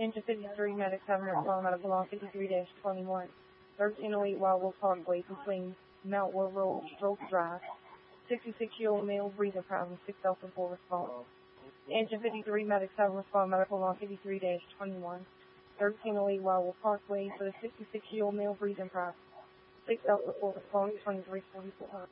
Engine 53, medics have responded medical on 53-21. 1308 Wildwood Parkway, complaint, Mount Will Road, Stroke Drive. 66-year-old male breathing problem, 6 Alpha 4 response. Engine 53, medics have responded medical on 53-21. 1308 Wildwood Parkway for the 66-year-old male breathing problem. 6 Alpha 4 response, 2344.